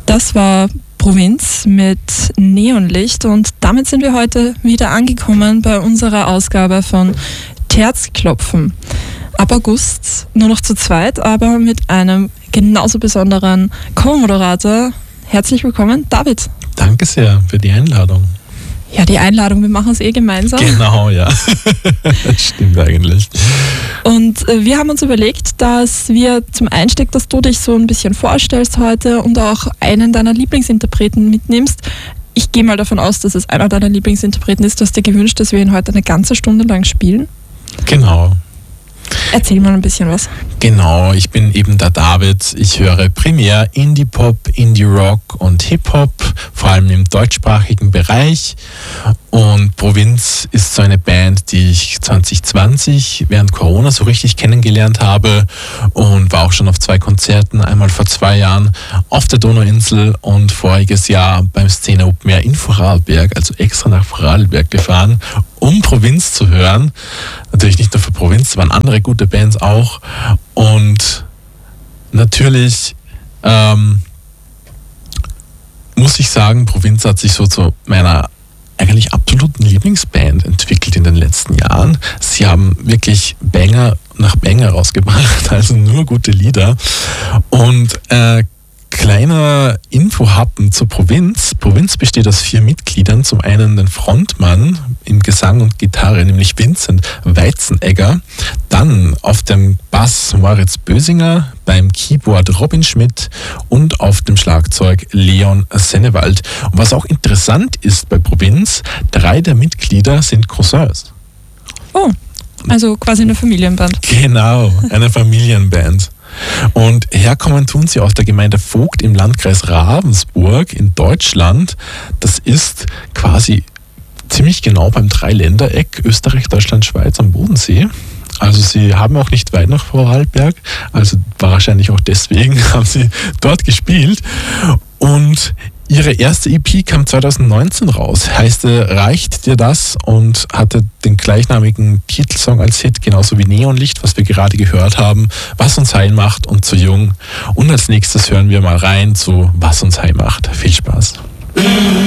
Das war Provinz mit Neonlicht und damit sind wir heute wieder angekommen bei unserer Ausgabe von Terzklopfen. Ab August nur noch zu zweit, aber mit einem genauso besonderen Co-Moderator. Herzlich willkommen, David. Danke sehr für die Einladung. Ja, die Einladung, wir machen es gemeinsam. Genau, ja. Stimmt eigentlich. Und wir haben uns überlegt, dass wir zum Einstieg, dass du dich so ein bisschen vorstellst heute und auch einen deiner Lieblingsinterpreten mitnimmst. Ich gehe mal davon aus, dass es einer deiner Lieblingsinterpreten ist. Du hast dir gewünscht, dass wir ihn heute eine ganze Stunde lang spielen. Genau. Erzähl mal ein bisschen was. Genau, ich bin eben der David. Ich höre primär Indie-Pop, Indie-Rock und Hip-Hop, vor allem im deutschsprachigen Bereich. Und Provinz ist so eine Band, die ich 2020 während Corona so richtig kennengelernt habe und war auch schon auf 2 Konzerten, einmal vor 2 Jahren auf der Donauinsel und voriges Jahr beim Szene Open Air in Vorarlberg, also extra nach Vorarlberg gefahren, um Provinz zu hören. Natürlich nicht nur für Provinz, es waren andere gute Bands auch. Und natürlich muss ich sagen, Provinz hat sich so zu meiner eigentlich absoluten Lieblingsband entwickelt in den letzten Jahren. Sie haben wirklich Banger nach Banger rausgebracht, also nur gute Lieder. Und kleiner Infohappen zur Provinz. Provinz besteht aus 4 Mitgliedern. Zum einen den Frontmann im Gesang und Gitarre, nämlich Vincent Weizenegger. Dann auf dem Bass Moritz Bösinger, beim Keyboard Robin Schmidt und auf dem Schlagzeug Leon Sennewald. Und was auch interessant ist bei Provinz, 3 der Mitglieder sind Cousins. Oh, also quasi eine Familienband. Genau, eine Familienband. Und herkommen tun sie aus der Gemeinde Vogt im Landkreis Ravensburg in Deutschland. Das ist quasi ziemlich genau beim Dreiländereck Österreich, Deutschland, Schweiz am Bodensee. Also sie haben auch nicht weit nach Vorarlberg, also wahrscheinlich auch deswegen haben sie dort gespielt. Und ihre erste EP kam 2019 raus, heißt Reicht dir das? Und hatte den gleichnamigen Titelsong als Hit, genauso wie Neonlicht, was wir gerade gehört haben, Was uns heil macht und Zu jung. Und als nächstes hören wir mal rein zu Was uns heil macht. Viel Spaß.